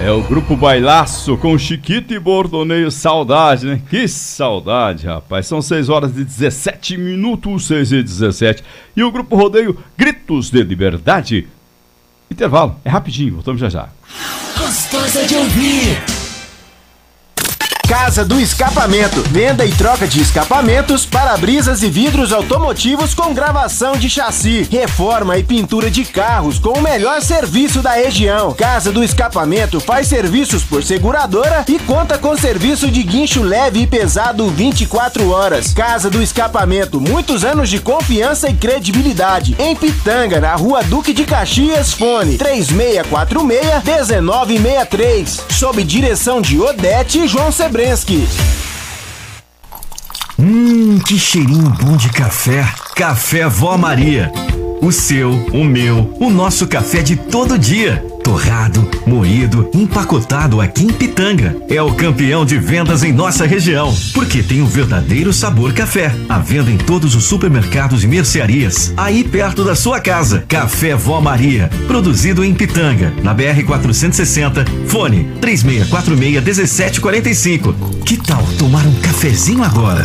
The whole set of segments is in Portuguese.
É o Grupo Bailaço com Chiquito e Bordoneio. Saudade, né? Que saudade, rapaz. São 6h17, 6h17. E o Grupo Rodeio Gritos de Liberdade. Intervalo, é rapidinho, voltamos já já. Gostosa de ouvir. Casa do Escapamento. Venda e troca de escapamentos, para-brisas e vidros automotivos com gravação de chassi. Reforma e pintura de carros com o melhor serviço da região. Casa do Escapamento faz serviços por seguradora e conta com serviço de guincho leve e pesado 24 horas. Casa do Escapamento, muitos anos de confiança e credibilidade. Em Pitanga, na Rua Duque de Caxias, fone 3646-1963. Sob direção de Odete e João Sebrensky. Que cheirinho bom de café. Café Vó Maria. O seu, o meu, o nosso café de todo dia. Torrado, moído, empacotado aqui em Pitanga. É o campeão de vendas em nossa região, porque tem um verdadeiro sabor café. À venda em todos os supermercados e mercearias, aí perto da sua casa. Café Vó Maria, produzido em Pitanga, na BR-460, fone 3646-1745. Que tal tomar um cafezinho agora?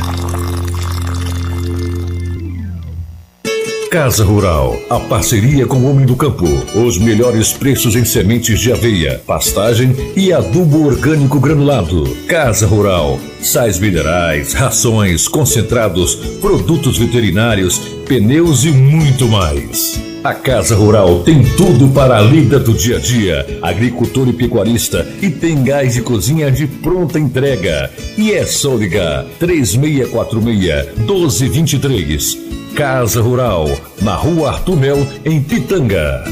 Casa Rural, a parceria com o Homem do Campo. Os melhores preços em sementes de aveia, pastagem e adubo orgânico granulado. Casa Rural, sais minerais, rações, concentrados, produtos veterinários, pneus e muito mais. A Casa Rural tem tudo para a lida do dia a dia, agricultor e pecuarista, e tem gás de cozinha de pronta entrega. E é só ligar 3646-1223. Casa Rural, na Rua Arthur Mel, em Pitanga.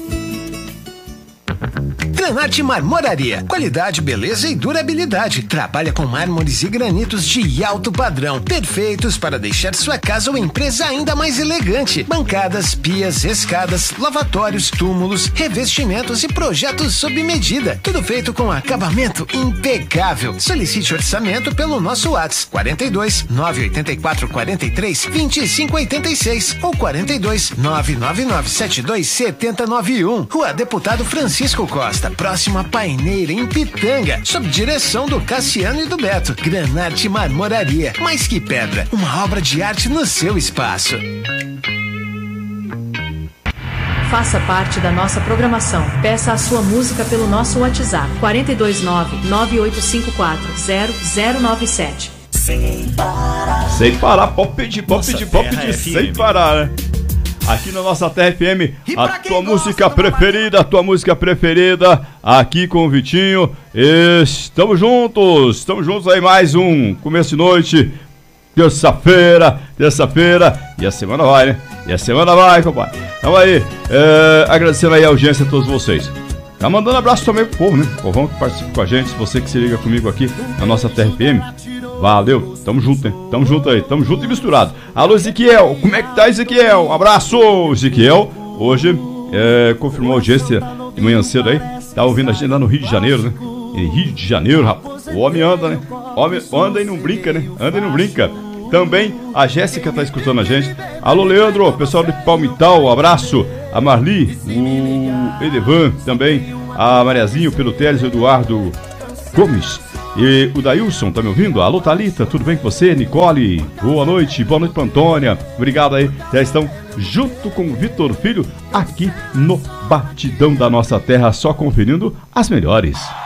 Granarte Marmoraria. Qualidade, beleza e durabilidade. Trabalha com mármores e granitos de alto padrão, perfeitos para deixar sua casa ou empresa ainda mais elegante. Bancadas, pias, escadas, lavatórios, túmulos, revestimentos e projetos sob medida. Tudo feito com acabamento impecável. Solicite orçamento pelo nosso WhatsApp 42 984 43 25 86 ou 42 999 72 7091. Rua Deputado Francisco Costa, próxima Paineira, em Pitanga, sob direção do Cassiano e do Beto. Granarte Marmoraria, mais que pedra, uma obra de arte no seu espaço. Faça parte da nossa programação. Peça a sua música pelo nosso WhatsApp 429-9854-0097. Sem parar. Sem parar, pode pedir, sem parar, né? Aqui na nossa Terra FM, a tua música preferida, aqui com o Vitinho. Estamos juntos aí mais um começo de noite, terça-feira, e a semana vai, né? E a semana vai, compadre. Então aí, agradecendo aí a audiência a todos vocês. Tá mandando abraço também pro povo, né? O povão que participa com a gente, você que se liga comigo aqui na nossa Terra FM. Valeu, tamo junto, né? Tamo junto aí, tamo junto e misturado. Alô, Ezequiel, como é que tá, Ezequiel? Um abraço, Ezequiel. Hoje, confirmou a audiência de manhã cedo aí. Tá ouvindo a gente lá no Rio de Janeiro, né? Em Rio de Janeiro, rapaz. O homem anda, né? Homem anda e não brinca, né? Anda e não brinca. Também a Jéssica tá escutando a gente. Alô, Leandro, pessoal de Palmital, um abraço. A Marli, o Edevan também. A Mariazinho, pelo Teles, o Eduardo Gomes. E o Dailson, tá me ouvindo? Alô, Thalita, tudo bem com você? Nicole, boa noite pra Antônia. Obrigado aí, já estão junto com o Vitor Filho aqui no Batidão da Nossa Terra, só conferindo as melhores.